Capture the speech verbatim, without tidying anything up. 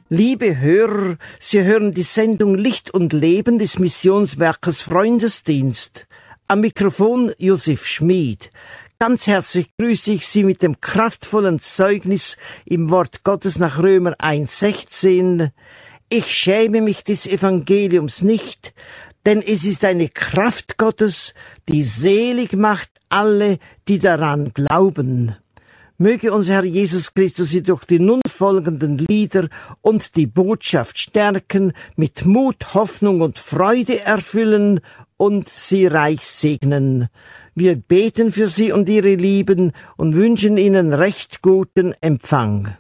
Liebe Hörer, Sie hören die Sendung Licht und Leben des Missionswerkes Freundesdienst. Am Mikrofon Josef Schmid. Ganz herzlich grüße ich Sie mit dem kraftvollen Zeugnis im Wort Gottes nach Römer eins sechzehn. Ich schäme mich des Evangeliums nicht, denn es ist eine Kraft Gottes, die selig macht alle, die daran glauben. Möge unser Herr Jesus Christus Sie durch die nun folgenden Lieder und die Botschaft stärken, mit Mut, Hoffnung und Freude erfüllen und Sie reich segnen. Wir beten für Sie und Ihre Lieben und wünschen Ihnen recht guten Empfang.